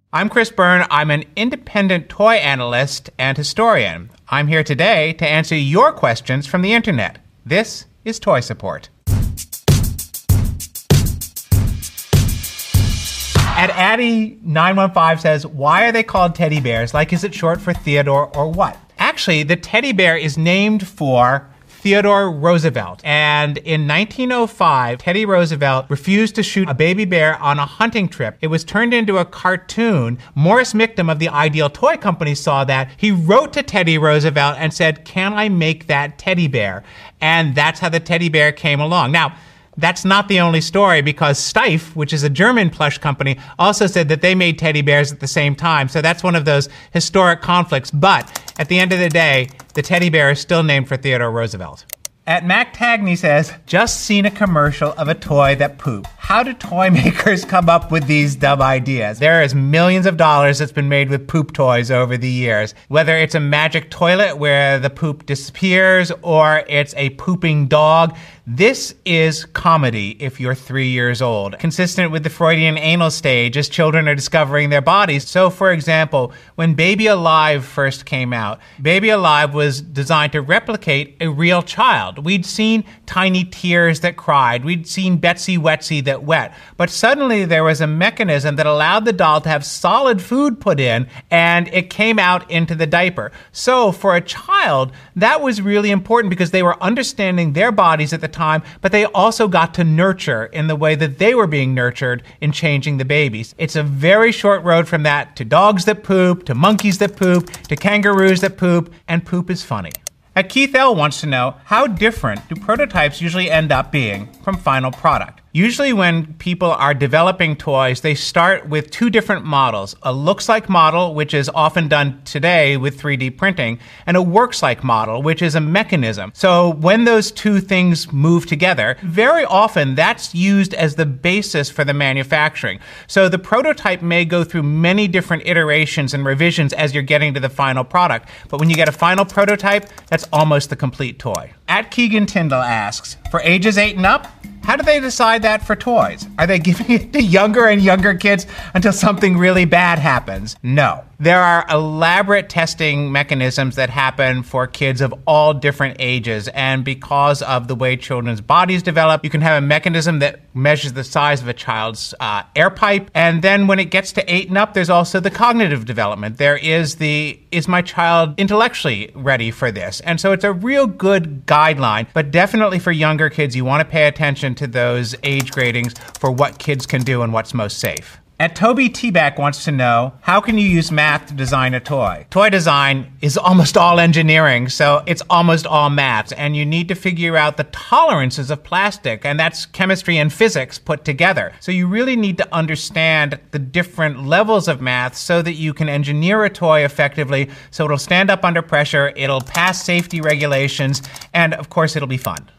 I'm Chris Byrne. I'm an independent toy analyst and historian. I'm here today to answer your questions from the internet. This is Toy Support. At Addy915 says, why are they called teddy bears? Like, is it short for Theodore or what? Actually, the teddy bear is named for Theodore Roosevelt. And in 1905, Teddy Roosevelt refused to shoot a baby bear on a hunting trip. It was turned into a cartoon. Morris Michtom of the Ideal Toy Company saw that. He wrote to Teddy Roosevelt and said, can I make that teddy bear? And that's how the teddy bear came along. Now, that's not the only story, because Steiff, which is a German plush company, also said that they made teddy bears at the same time. So that's one of those historic conflicts. But at the end of the day, the teddy bear is still named for Theodore Roosevelt. At Mac Tagney says, just seen a commercial of a toy that pooped. How do toy makers come up with these dumb ideas? There is millions of dollars that's been made with poop toys over the years. Whether it's a magic toilet where the poop disappears or it's a pooping dog, this is comedy if you're 3 years old. Consistent with the Freudian anal stage as children are discovering their bodies. So, for example, when Baby Alive first came out, Baby Alive was designed to replicate a real child. We'd seen tiny tears that cried. We'd seen Betsy Wetsy that wet. But suddenly there was a mechanism that allowed the doll to have solid food put in, and it came out into the diaper. So for a child, that was really important because they were understanding their bodies at the time, but they also got to nurture in the way that they were being nurtured in changing the babies. It's a very short road from that to dogs that poop, to monkeys that poop, to kangaroos that poop, and poop is funny. Keith L. wants to know, how different do prototypes usually end up being from final product? Usually when people are developing toys, they start with two different models. A looks-like model, which is often done today with 3D printing, and a works-like model, which is a mechanism. So when those two things move together, very often that's used as the basis for the manufacturing. So the prototype may go through many different iterations and revisions as you're getting to the final product. But when you get a final prototype, that's almost the complete toy. At Keegan Tyndall asks, for ages 8 and up, how do they decide that for toys? Are they giving it to younger and younger kids until something really bad happens? No. There are elaborate testing mechanisms that happen for kids of all different ages, and because of the way children's bodies develop, you can have a mechanism that measures the size of a child's air pipe, and then when it gets to 8 and up, there's also the cognitive development. There is is my child intellectually ready for this? And so it's a real good guideline, but definitely for younger kids, you want to pay attention to those age gradings for what kids can do and what's most safe. At Toby T-Back wants to know, how can you use math to design a toy? Toy design is almost all engineering, so it's almost all maths, and you need to figure out the tolerances of plastic, and that's chemistry and physics put together. So you really need to understand the different levels of math so that you can engineer a toy effectively, so it'll stand up under pressure, it'll pass safety regulations, and of course it'll be fun.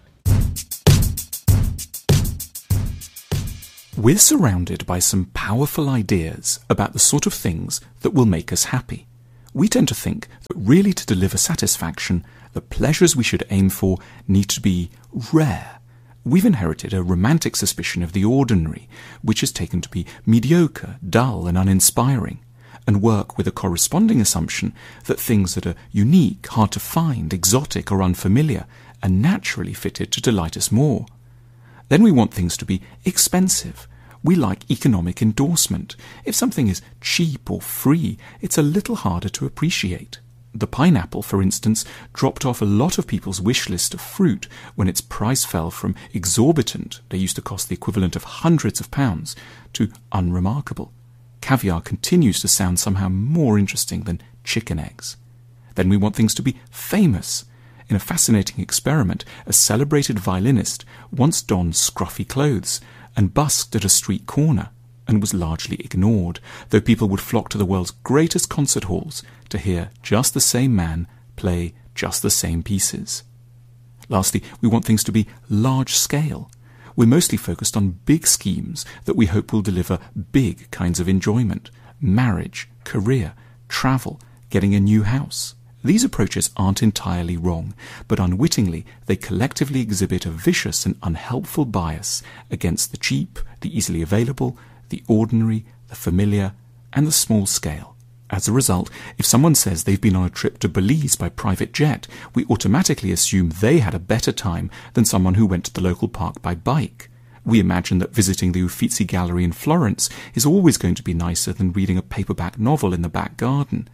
We're surrounded by some powerful ideas about the sort of things that will make us happy. We tend to think that really to deliver satisfaction, the pleasures we should aim for need to be rare. We've inherited a romantic suspicion of the ordinary, which is taken to be mediocre, dull, and uninspiring, and work with a corresponding assumption that things that are unique, hard to find, exotic, or unfamiliar are naturally fitted to delight us more. Then we want things to be expensive. We like economic endorsement. If something is cheap or free, it's a little harder to appreciate. The pineapple, for instance, dropped off a lot of people's wish list of fruit when its price fell from exorbitant, they used to cost the equivalent of hundreds of pounds, to unremarkable. Caviar continues to sound somehow more interesting than chicken eggs. Then we want things to be famous. In a fascinating experiment, a celebrated violinist once donned scruffy clothes and busked at a street corner and was largely ignored, though people would flock to the world's greatest concert halls to hear just the same man play just the same pieces. Lastly, we want things to be large scale. We're mostly focused on big schemes that we hope will deliver big kinds of enjoyment: marriage, career, travel, getting a new house. These approaches aren't entirely wrong, but unwittingly they collectively exhibit a vicious and unhelpful bias against the cheap, the easily available, the ordinary, the familiar, and the small scale. As a result, if someone says they've been on a trip to Belize by private jet, we automatically assume they had a better time than someone who went to the local park by bike. We imagine that visiting the Uffizi Gallery in Florence is always going to be nicer than reading a paperback novel in the back garden.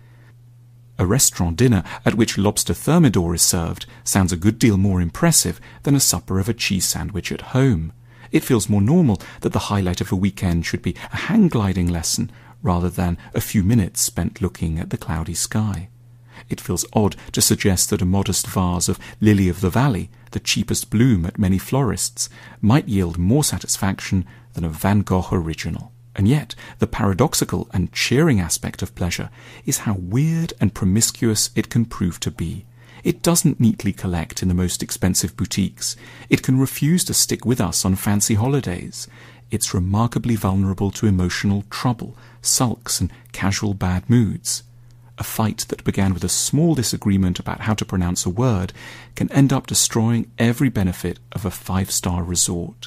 A restaurant dinner at which lobster thermidor is served sounds a good deal more impressive than a supper of a cheese sandwich at home. It feels more normal that the highlight of a weekend should be a hang gliding lesson rather than a few minutes spent looking at the cloudy sky. It feels odd to suggest that a modest vase of lily of the valley, the cheapest bloom at many florists, might yield more satisfaction than a Van Gogh original. And yet, the paradoxical and cheering aspect of pleasure is how weird and promiscuous it can prove to be. It doesn't neatly collect in the most expensive boutiques. It can refuse to stick with us on fancy holidays. It's remarkably vulnerable to emotional trouble, sulks, and casual bad moods. A fight that began with a small disagreement about how to pronounce a word can end up destroying every benefit of a 5-star resort.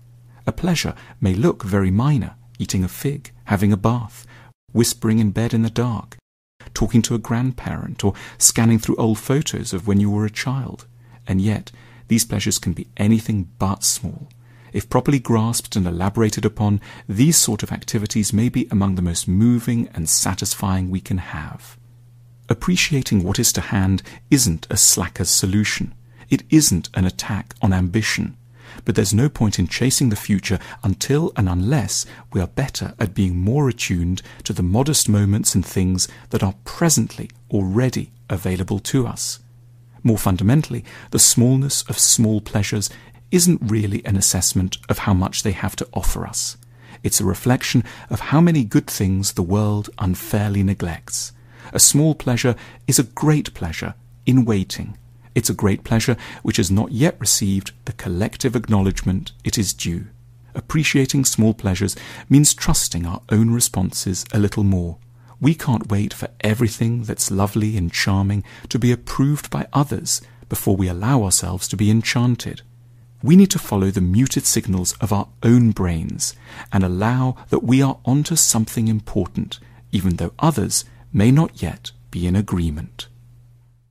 A pleasure may look very minor, eating a fig, having a bath, whispering in bed in the dark, talking to a grandparent, or scanning through old photos of when you were a child. And yet, these pleasures can be anything but small. If properly grasped and elaborated upon, these sort of activities may be among the most moving and satisfying we can have. Appreciating what is to hand isn't a slacker's solution. It isn't an attack on ambition. But there's no point in chasing the future until and unless we are better at being more attuned to the modest moments and things that are presently already available to us. More fundamentally, the smallness of small pleasures isn't really an assessment of how much they have to offer us. It's a reflection of how many good things the world unfairly neglects. A small pleasure is a great pleasure in waiting. It's a great pleasure which has not yet received the collective acknowledgement it is due. Appreciating small pleasures means trusting our own responses a little more. We can't wait for everything that's lovely and charming to be approved by others before we allow ourselves to be enchanted. We need to follow the muted signals of our own brains and allow that we are onto something important, even though others may not yet be in agreement.